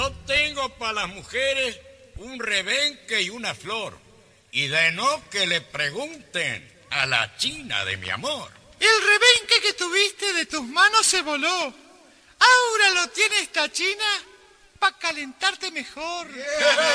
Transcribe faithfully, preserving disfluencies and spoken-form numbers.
Yo tengo para las mujeres un rebenque y una flor. Y de no que le pregunten a la china de mi amor. El rebenque que tuviste de tus manos se voló. Ahora lo tiene esta china para calentarte mejor. Yeah.